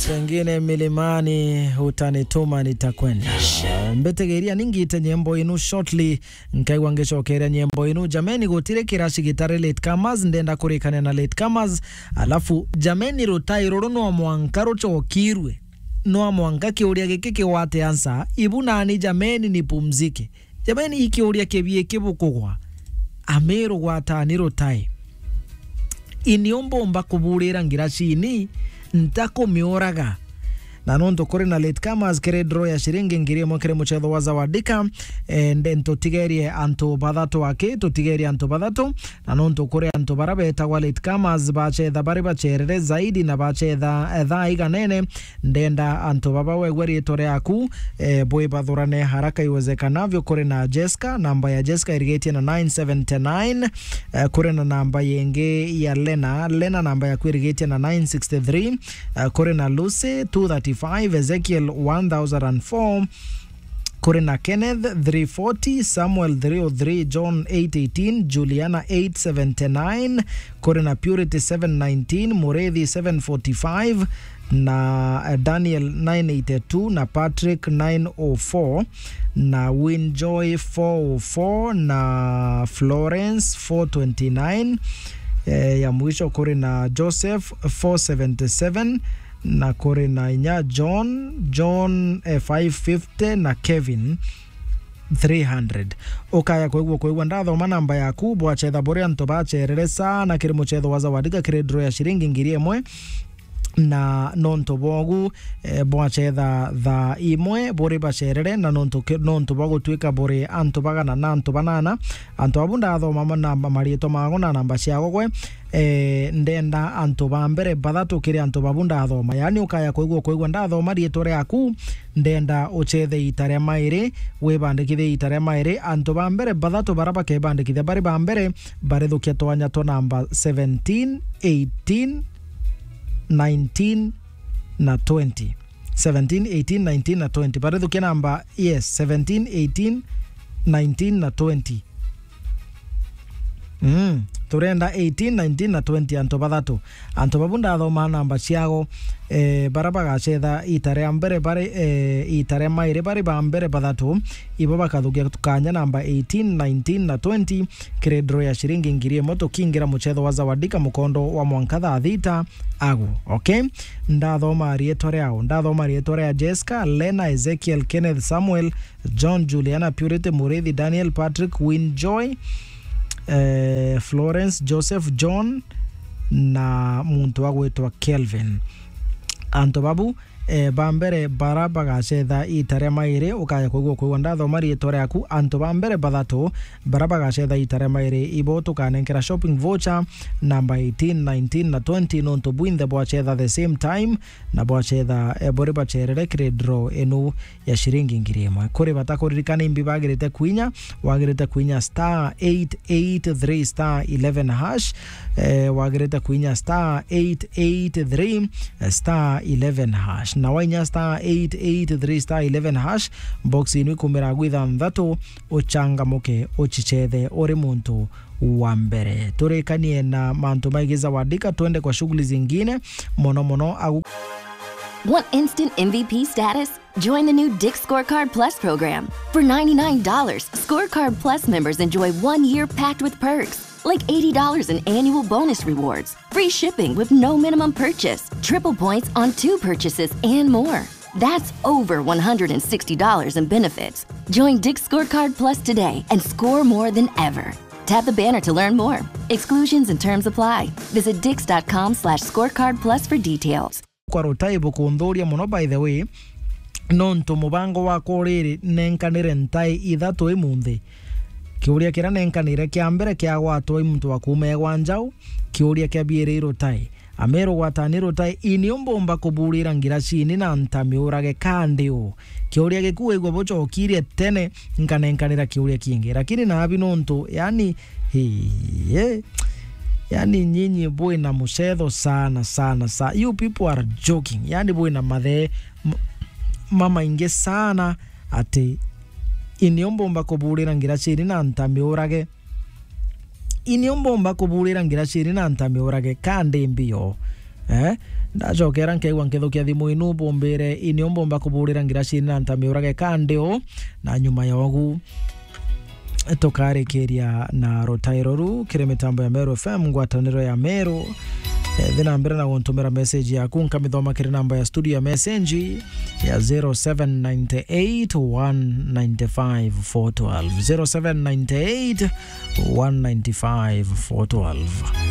Pengine milimani utanituma nitakwenda. Mbetegeria ningite nyembo inu shortly nkaigwa ngecokera nyembo inu. Jameni gutire kirashi gitare latecomers ndenda kurikane na latecomers. Alafu jameni rutai ruru no mwanka rucokirwe no mwanka kiuria giki kiwate ansa ibu nani jameni nipumzike. Jameni ikiuria kebie kibukugwa amero gwatani rutai iniombo mba kuburira ngirashi ini ntako mioraga na nondo kore na latecomers kere draw ya shiringi ngiri mokere muchetho wa zawadika ndento tigerie anto badhato wake to tigerie anto badhato na nondo kore anto barabeta wa latecomers bachetha bari bacherere zaidi na bachetha tha iganene ndenda anto baba wegweri tore aku boy badhurane haraka iwezekanavyo kore na Jessica namba ya Jessica irigeti na 9709 kore na namba yenge ya Lena namba ya irigeti na 963 kore na Lucy 235 Ezekiel 1004 Corina Kenneth 340 Samuel 303 John 818 Juliana 879 Corina Purity 719 Murethi 745 na Daniel 982 na Patrick 904 na Winjoy 404 na Florence 429 ya mwisho Corina Joseph 477 na kore na inya John 550 na Kevin 300 okaya kwegwa ndathoma namba yaku bwachetha bore anto bacherere sana kiri muchetho wa zawadika kiri draw ya shiringi ngiri emwe na nonto bogu bwachetha tha imwe bore bacherere na nonto bogu twika bore anto bagana na anto banana anto abunda athoma namba marieto mago na namba ciago gwe ndenda anto bambere badhato kiri anto babunda athoma yani ukaya kwegwa ndathoma rietore yaku ndenda uchethe itare maire webandikithe itare maire anto bambere badhato baraba ke bandikithe bari bambere bare thukia twanya to namba 17 18 19 na 20 17 18 19 na 20 bare thukia namba yes 17 18 19 na 20 turenda 18 19 na 20 anto badhato anto babunda athoma namba ciago baraba gachetha itare ambere bare itare maire bare bambere badhato ibo bakathukia tukanya namba 18 19 na 20 kire draw ya shiringi ngiri moto kingira muchetho wa zawadika mukondo wa mwankatha thita agu okay ndathoma rietore ya Jessica Lena Ezekiel Kenneth Samuel John Juliana Purity Murethi Daniel Patrick Winjoy Florence Joseph John na muntu wagwetwa Kelvin anto babu bambere baraba gacetha itare maire ukaya kwegwa ndathoma rietore yaku anto bambere badhato baraba gacetha itare maire ibo tukanenkera shopping voucher namba 18 19 na 20 nonto buinde bwachetha the same time na bwachetha bore bacherere kire draw enu ya shiringi ngiri emwe kuri batakuririkana imbi bagirite kwinya wagirite kwinya star 883 star 11 hash wagirite kwinya star 883 star 11 hash na wainya star 883 star 11 hash box inu kumira gwitha mthatu uchangamuke uchichethe uri muntu wa mbere turekanie na mantu maigiza wadika tuende kwa shughuli zingine mono Want instant MVP status? Join the new Dick Scorecard Plus program. For $99, Scorecard Plus members enjoy 1 year packed with perks, like $80 in annual bonus rewards, free shipping with no minimum purchase, triple points on 2 purchases, and more. That's over $160 in benefits. Join Dick Scorecard Plus today and score more than ever. Tap the banner to learn more. Exclusions and terms apply. Visit dix.com/scorecard plus for details. Kwa rotaibu kuundhuria muno by the way nonto mubango wa koriri nenkanire ntai ithatu imunthi kiuria kira nenkanire kia mbere kia gwatwa muntu wa kumegwa njau kiuria kia biere rotai amero gwataniro tai iniumbomba kuburira ngiracini na ntamiurage kandio kiuria gikuwe gwa bocho kirie tene nkanenkanira kiuria kingi lakini na abi nonto yani yani nyinyi boy na muchetho sana you people are joking yani boy na mathe mama inge sana ati iniumbomba kuburira ngiracini na ntamiurage iniumbomba kuburira ngiracini na ntamiurage kande mbio ndacokera nkeigwa nkithukia thimu inu bombere ini ombomba kuburira ngiraci na ntamiurage kandeo na nyuma ya ogu tukarikiria na rotairoru kire mitambo ya Meru FM ngwataniro ya Meru thina mbere na guntumira message yaku nkamithoma kire namba ya studio ya message ya 0798 195 412 0798 195 412